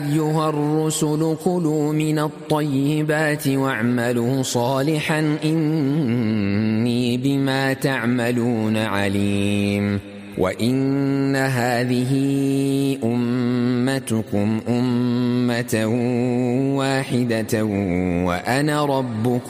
أيها الرسل كلوا من الطيبات واعملوا صالحا إني بما تعملون عليم وإن هذه أمتكم أمة واحدة وأنا ربكم